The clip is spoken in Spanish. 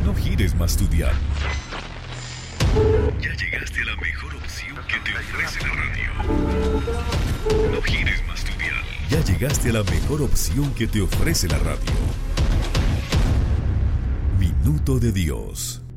No gires más tu dial. Ya llegaste a la mejor opción que te ofrece la radio. No gires más tu dial. Ya llegaste a la mejor opción que te ofrece la radio. Minuto de Dios.